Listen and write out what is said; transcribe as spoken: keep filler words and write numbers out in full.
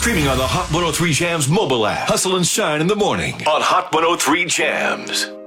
Streaming on the Hot one oh three Jams mobile app. Hustle and shine in the morning on Hot one oh three Jams.